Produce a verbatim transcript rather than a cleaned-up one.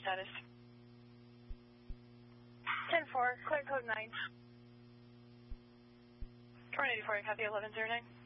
status? ten four, clear code nine. Tornado eighty-four, copy eleven zero nine.